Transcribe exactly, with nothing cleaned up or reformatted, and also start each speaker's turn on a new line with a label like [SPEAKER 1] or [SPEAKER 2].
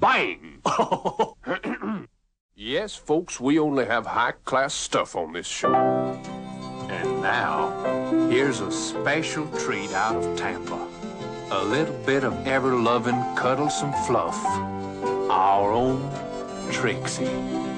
[SPEAKER 1] bang! Yes, folks, we only have high-class stuff on this show. And now, here's a special treat out of Tampa. A little bit of ever-loving, cuddlesome fluff. Our own Trixie.